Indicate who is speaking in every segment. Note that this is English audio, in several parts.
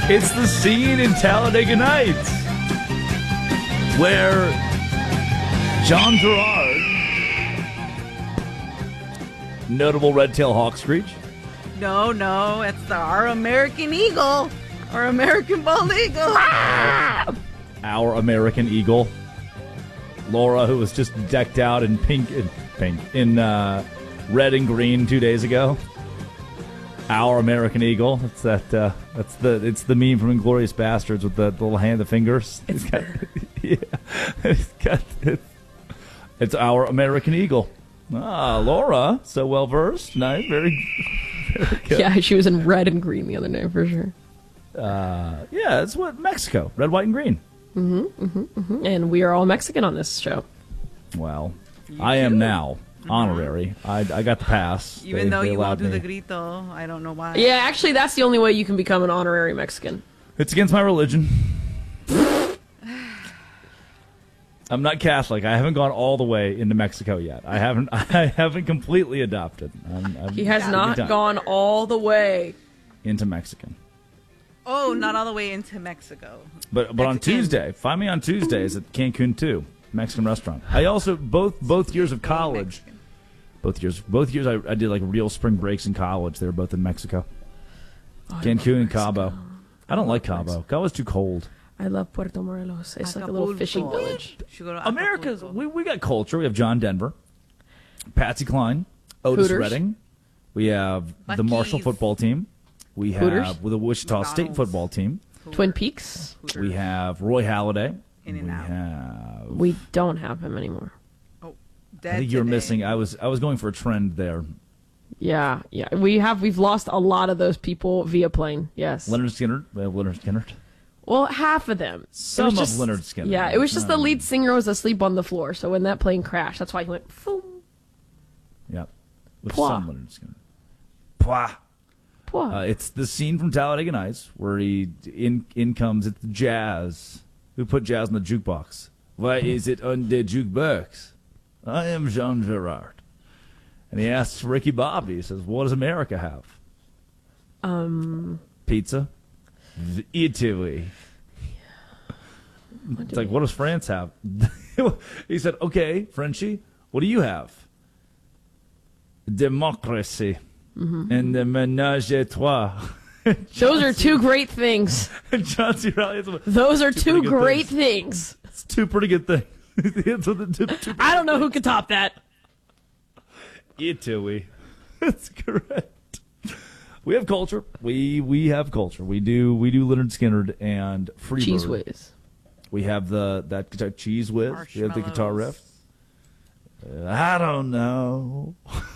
Speaker 1: It's the scene in Talladega Nights where John Gerard, notable red-tailed hawk screech.
Speaker 2: No, it's our American Eagle. Our American bald eagle. Ah!
Speaker 1: Our American Eagle. Laura, who was just decked out in in red and green 2 days ago. Our American Eagle. It's it's the meme from Inglourious Bastards with the little hand, the fingers. It's our American Eagle. Laura, so well versed. Nice, very good.
Speaker 3: Yeah, she was in red and green the other day for sure.
Speaker 1: Yeah, it's what Mexico, red, white, and green.
Speaker 3: And we are all Mexican on this show.
Speaker 1: Well, I am now honorary. I got the pass.
Speaker 2: Even though you won't do the grito, I don't know why.
Speaker 3: Yeah, actually, that's the only way you can become an honorary Mexican.
Speaker 1: It's against my religion. I'm not Catholic. I haven't gone all the way into Mexico yet. I haven't completely adopted.
Speaker 3: He has not gone all the way
Speaker 1: into Mexican.
Speaker 2: Oh, not all the way into Mexico.
Speaker 1: But on Tuesday, find me on Tuesdays at Cancun 2, Mexican restaurant. I also both years of college. Both years I did like real spring breaks in college. They were both in Mexico. Cancun and Cabo. I don't like Cabo. Cabo's too cold.
Speaker 3: I love Puerto Morelos. It's like a little fishing village.
Speaker 1: America's we got culture. We have John Denver, Patsy Cline, Otis
Speaker 3: Hooters.
Speaker 1: Redding. We have the Marshall football team. We
Speaker 3: Hooters.
Speaker 1: have the Wichita State football team.
Speaker 3: Twin Peaks.
Speaker 1: We have Roy Halladay.
Speaker 3: We don't have him anymore.
Speaker 2: Oh,
Speaker 1: I think you're missing. I was going for a trend there.
Speaker 3: Yeah. We've lost a lot of those people via plane. Yes.
Speaker 1: Leonard Skinner. We have Leonard Skinner.
Speaker 3: Well, half of them.
Speaker 1: Some of Leonard Skinner.
Speaker 3: Yeah, it was just the lead singer was asleep on the floor. So when that plane crashed, that's why he went, boom.
Speaker 1: Yeah. With
Speaker 3: Pwah.
Speaker 1: some Leonard Skinner. Pwah. It's the scene from Talladega Nights where he in comes. It's Jazz. Who put Jazz on the jukebox? Why is it on the jukebox? I am Jean Gerard. And he asks Ricky Bobby. He says, "What does America have?" Pizza. Italy. It's like, what does France have? He said, "Okay, Frenchie, what do you have?" Democracy. And the menage a trois.
Speaker 3: Those are two great things.
Speaker 1: John C. Reilly.
Speaker 3: Those are two great things.
Speaker 1: It's two pretty good things.
Speaker 3: I don't know who could top that.
Speaker 1: Italy. That's correct. We have culture. We have culture. We do Leonard Skinner and Freebird.
Speaker 3: Cheese Whiz.
Speaker 1: We have that guitar Cheese Whiz. We have the guitar riff. I don't know.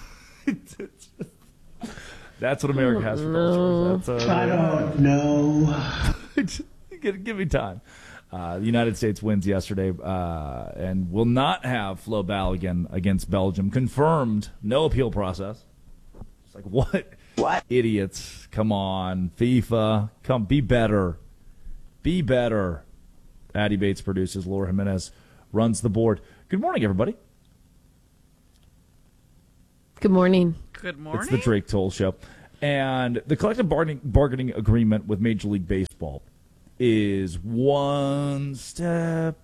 Speaker 1: That's what America has for culture.
Speaker 4: I don't know.
Speaker 1: Give me time. The United States wins yesterday and will not have Flo Balogun against Belgium. Confirmed. No appeal process. It's like, what? What? Idiots. Come on. FIFA. Come. Be better. Be better. Addy Bates produces. Laura Jimenez runs the board. Good morning, everybody.
Speaker 3: Good morning.
Speaker 2: Good morning.
Speaker 1: It's the Drake Toll Show. And the collective bargaining agreement with Major League Baseball is one step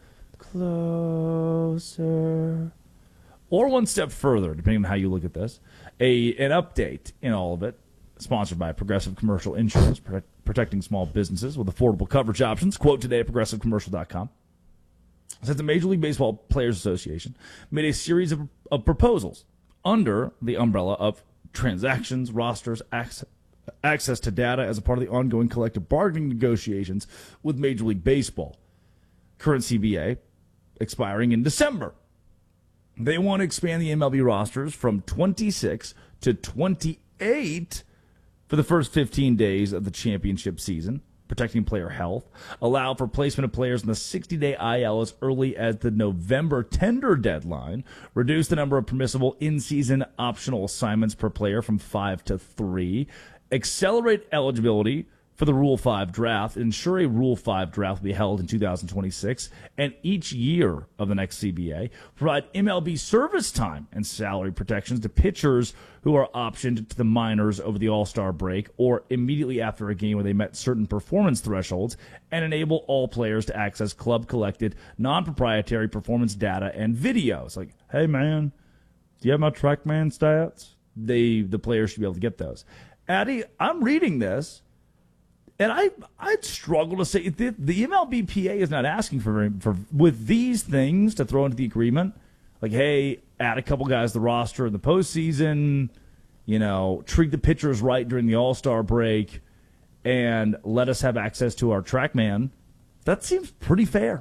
Speaker 1: closer or one step further, depending on how you look at this. An update in all of it, sponsored by Progressive Commercial Insurance, protecting small businesses with affordable coverage options. Quote today at progressivecommercial.com. Says the Major League Baseball Players Association made a series of proposals under the umbrella of transactions, rosters, access to data as a part of the ongoing collective bargaining negotiations with Major League Baseball. Current CBA expiring in December. They want to expand the MLB rosters from 26 to 28 for the first 15 days of the championship season, protecting player health, allow for placement of players in the 60-day IL as early as the November tender deadline, reduce the number of permissible in-season optional assignments per player from 5 to 3, accelerate eligibility for the Rule 5 draft, ensure a Rule 5 draft will be held in 2026 and each year of the next CBA, provide MLB service time and salary protections to pitchers who are optioned to the minors over the All-Star break or immediately after a game where they met certain performance thresholds, and enable all players to access club-collected, non-proprietary performance data and videos. Like, hey, man, do you have my TrackMan stats? The players should be able to get those. Addy, I'm reading this, and I'd struggle to say the MLBPA is not asking for with these things to throw into the agreement. Like, hey, add a couple guys to the roster in the postseason, treat the pitchers right during the All-Star break, and let us have access to our TrackMan. That seems pretty fair.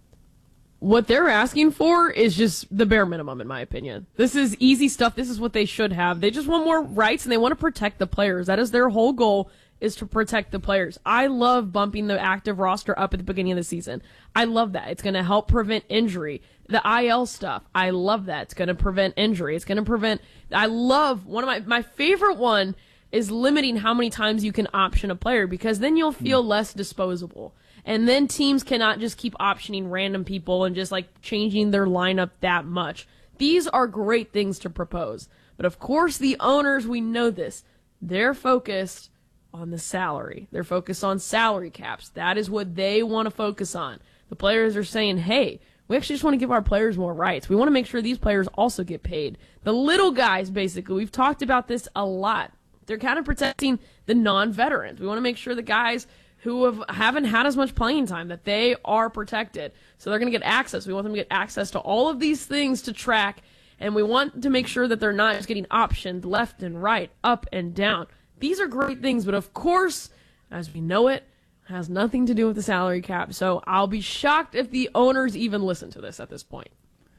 Speaker 3: What they're asking for is just the bare minimum, in my opinion. This is easy stuff. This is what they should have. They just want more rights, and they want to protect the players. That is their whole goal, is to protect the players. I love bumping the active roster up at the beginning of the season. I love that. It's going to help prevent injury. The IL stuff, I love that. It's going to prevent injury. It's going to prevent... I love... One of my favorite one is limiting how many times you can option a player, because then you'll feel less disposable. And then teams cannot just keep optioning random people and just changing their lineup that much. These are great things to propose. But of course the owners, we know this, they're focused on the salary. They're focused on salary caps. That is what they want to focus on. The players are saying, hey, we actually just want to give our players more rights. We want to make sure these players also get paid. The little guys, basically, we've talked about this a lot. They're kind of protecting the non-veterans. We want to make sure the guys who haven't had as much playing time, that they are protected. So they're going to get access. We want them to get access to all of these things to track, and we want to make sure that they're not just getting optioned left and right, up and down. These are great things, but of course, as we know it, has nothing to do with the salary cap. So I'll be shocked if the owners even listen to this at this point.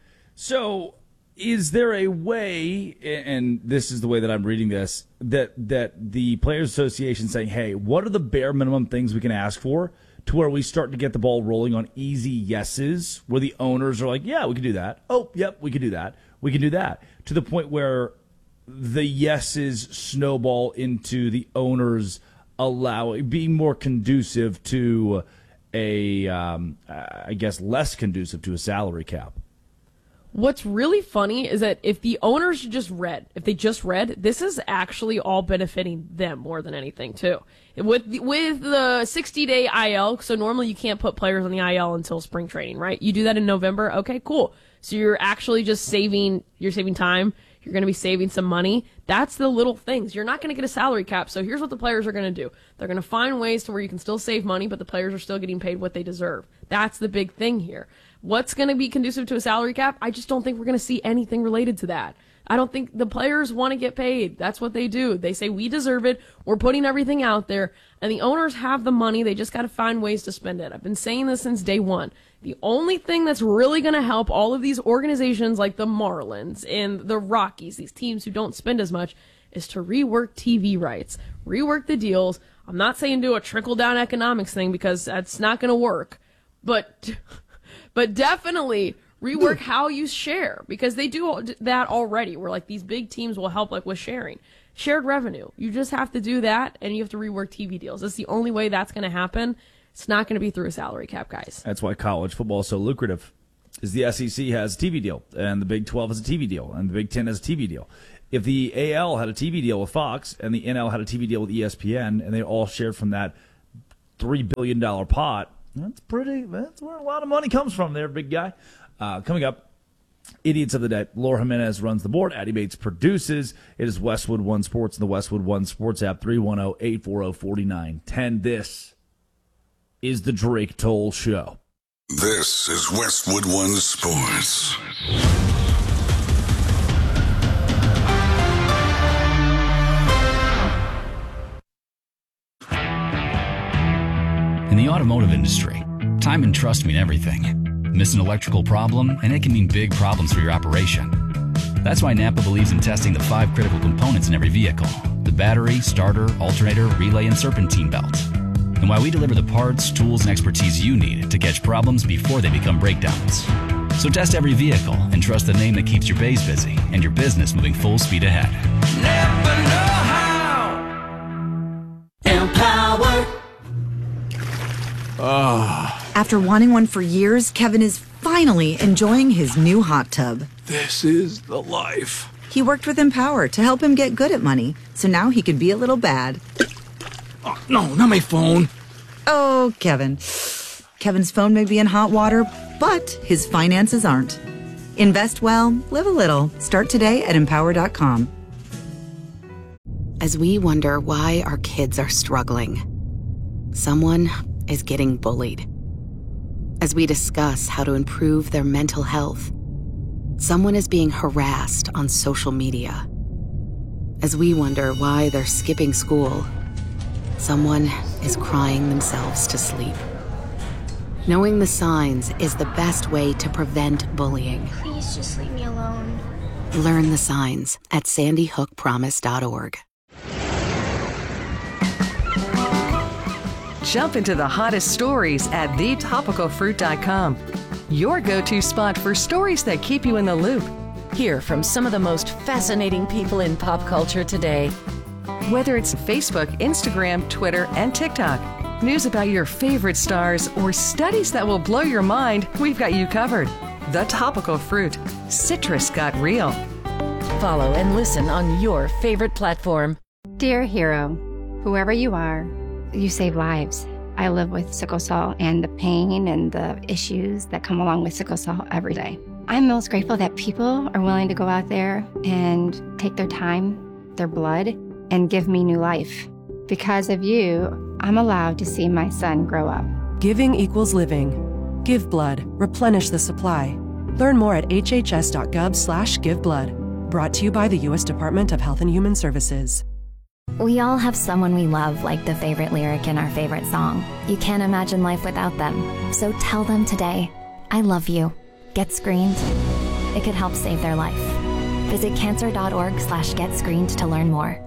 Speaker 1: So is there a way, and this is the way that I'm reading this, that the Players Association saying, hey, what are the bare minimum things we can ask for to where we start to get the ball rolling on easy yeses, where the owners are like, yeah, we can do that. Oh, yep, we can do that. We can do that. To the point where the yeses snowball into the owners being more conducive to I guess less conducive to a salary cap.
Speaker 3: What's really funny is that if the owners just read, this is actually all benefiting them more than anything too. With the 60-day IL, so normally you can't put players on the IL until spring training, right? You do that in November. Okay, cool. So you're actually just saving time. You're going to be saving some money. That's the little things. You're not going to get a salary cap. So here's what the players are going to do. They're going to find ways to where you can still save money, but the players are still getting paid what they deserve. That's the big thing here. What's going to be conducive to a salary cap? I just don't think we're going to see anything related to that. I don't think the players want to get paid. That's what they do. They say, we deserve it. We're putting everything out there. And the owners have the money. They just got to find ways to spend it. I've been saying this since day one. The only thing that's really going to help all of these organizations like the Marlins and the Rockies, these teams who don't spend as much, is to rework TV rights, rework the deals. I'm not saying do a trickle-down economics thing because that's not going to work. But definitely rework how you share, because they do that already, where these big teams will help with sharing. Shared revenue. You just have to do that, and you have to rework TV deals. That's the only way that's going to happen. It's not going to be through a salary cap, guys.
Speaker 1: That's why college football is so lucrative. Is the SEC has a TV deal, and the Big 12 has a TV deal, and the Big 10 has a TV deal. If the AL had a TV deal with Fox, and the NL had a TV deal with ESPN, and they all shared from that $3 billion pot, that's where a lot of money comes from there, big guy. Coming up, Idiots of the Day. Laura Jimenez runs the board. Addy Bates produces. It is Westwood One Sports and the Westwood One Sports app, 310-840-4910. This is the Drake Toll Show.
Speaker 5: This is Westwood One Sports.
Speaker 6: In the automotive industry, time and trust mean everything. Miss an electrical problem, and it can mean big problems for your operation. That's why Napa believes in testing the 5 critical components in every vehicle: the battery, starter, alternator, relay, and serpentine belt. And why we deliver the parts, tools, and expertise you need to catch problems before they become breakdowns. So test every vehicle and trust the name that keeps your bays busy and your business moving full speed ahead.
Speaker 7: Napa know how. Empower. After wanting one for years, Kevin is finally enjoying his new hot tub.
Speaker 8: This is the life.
Speaker 7: He worked with Empower to help him get good at money, so now he could be a little bad.
Speaker 8: Oh, no, not my phone.
Speaker 7: Oh, Kevin. Kevin's phone may be in hot water, but his finances aren't. Invest well, live a little. Start today at Empower.com.
Speaker 9: As we wonder why our kids are struggling, someone is getting bullied. As we discuss how to improve their mental health, someone is being harassed on social media. As we wonder why they're skipping school, someone is crying themselves to sleep. Knowing the signs is the best way to prevent bullying.
Speaker 10: Please just leave me alone.
Speaker 9: Learn the signs at sandyhookpromise.org.
Speaker 11: Jump into the hottest stories at thetopicalfruit.com. Your go-to spot for stories that keep you in the loop.
Speaker 12: Hear from some of the most fascinating people in pop culture today.
Speaker 11: Whether it's Facebook, Instagram, Twitter, and TikTok, news about your favorite stars, or studies that will blow your mind, we've got you covered. The Topical Fruit. Citrus got real.
Speaker 12: Follow and listen on your favorite platform.
Speaker 10: Dear hero, whoever you are, you save lives. I live with sickle cell and the pain and the issues that come along with sickle cell every day. I'm most grateful that people are willing to go out there and take their time, their blood, and give me new life. Because of you, I'm allowed to see my son grow up.
Speaker 13: Giving equals living. Give blood. Replenish the supply. Learn more at hhs.gov/giveblood. Brought to you by the U.S. Department of Health and Human Services.
Speaker 14: We all have someone we love, like the favorite lyric in our favorite song. You can't imagine life without them. So tell them today, I love you. Get screened. It could help save their life. Visit cancer.org/getscreened to learn more.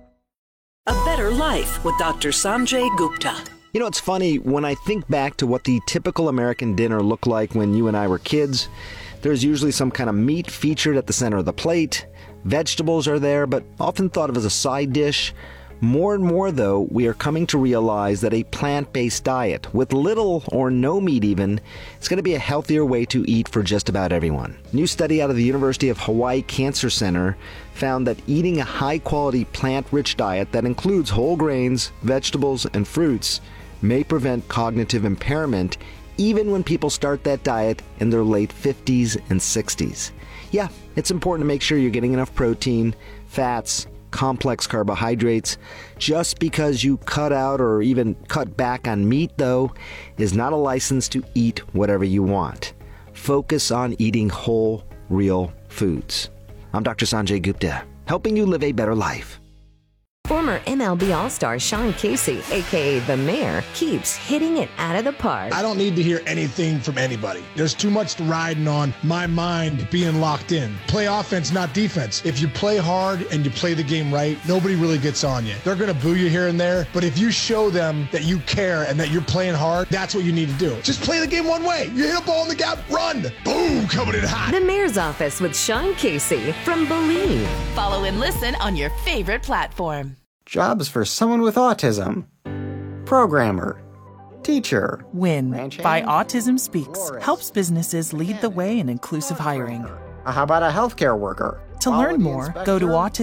Speaker 15: A Better Life with Dr. Sanjay Gupta.
Speaker 16: You know, it's funny, when I think back to what the typical American dinner looked like when you and I were kids, there's usually some kind of meat featured at the center of the plate. Vegetables are there, but often thought of as a side dish. More and more, though, we are coming to realize that a plant-based diet, with little or no meat even, is going to be a healthier way to eat for just about everyone. A new study out of the University of Hawaii Cancer Center found that eating a high-quality plant-rich diet that includes whole grains, vegetables, and fruits may prevent cognitive impairment even when people start that diet in their late 50s and 60s. Yeah, it's important to make sure you're getting enough protein, fats, complex carbohydrates. Just because you cut out or even cut back on meat, though, is not a license to eat whatever you want. Focus on eating whole, real foods. I'm Dr. Sanjay Gupta, helping you live a better life.
Speaker 17: Former MLB All-Star Sean Casey, a.k.a. The Mayor, keeps hitting it out of the park.
Speaker 18: I don't need to hear anything from anybody. There's too much riding on my mind being locked in. Play offense, not defense. If you play hard and you play the game right, nobody really gets on you. They're going to boo you here and there, but if you show them that you care and that you're playing hard, that's what you need to do. Just play the game one way. You hit a ball in the gap, run. Boom, coming in hot.
Speaker 17: The Mayor's Office with Sean Casey from Believe.
Speaker 19: Follow and listen on your favorite platform.
Speaker 20: Jobs for someone with autism. Programmer. Teacher.
Speaker 21: WIN by Autism Speaks helps businesses lead the way in inclusive hiring.
Speaker 20: How about a healthcare worker?
Speaker 21: To learn more, go to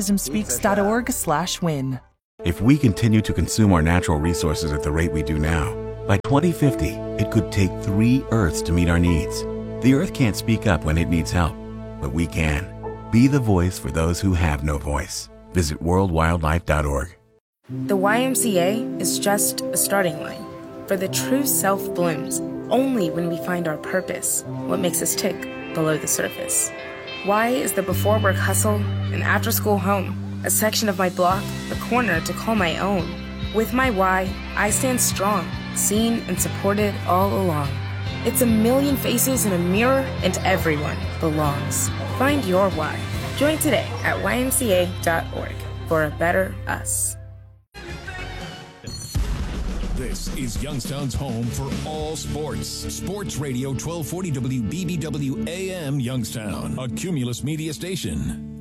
Speaker 21: autismspeaks.org/win.
Speaker 22: If we continue to consume our natural resources at the rate we do now, by 2050, it could take 3 Earths to meet our needs. The Earth can't speak up when it needs help, but we can. Be the voice for those who have no voice. Visit worldwildlife.org.
Speaker 23: The YMCA is just a starting line, for the true self blooms only when we find our purpose, what makes us tick below the surface. Y is the before work hustle, an after school home, a section of my block, a corner to call my own. With my Y, I stand strong, seen and supported all along. It's a million faces in a mirror, and everyone belongs. Find your why. Join today at ymca.org for a better us.
Speaker 24: This is Youngstown's home for all sports. Sports Radio 1240 WBBW AM Youngstown, a Cumulus media station.